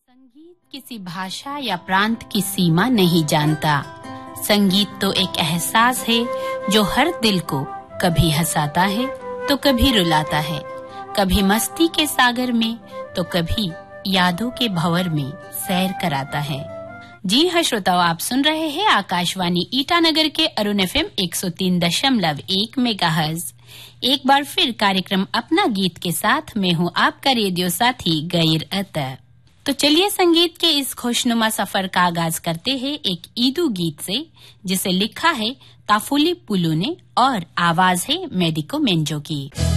संगीत किसी भाषा या प्रांत की सीमा नहीं जानता। संगीत तो एक एहसास है जो हर दिल को कभी हंसाता है तो कभी रुलाता है, कभी मस्ती के सागर में तो कभी यादों के भंवर में सैर कराता है। जी हाँ श्रोताओ, आप सुन रहे हैं आकाशवाणी ईटानगर के अरुण FM 103.1 मेगाहर्ट्ज। एक बार फिर कार्यक्रम अपना गीत के साथ मैं हूँ आपका रेडियो साथी गैर अता। तो चलिए संगीत के इस खुशनुमा सफर का आगाज करते हैं एक ईदू गीत से, जिसे लिखा है ताफुली पुलू ने और आवाज है मेडिको मेंजो की।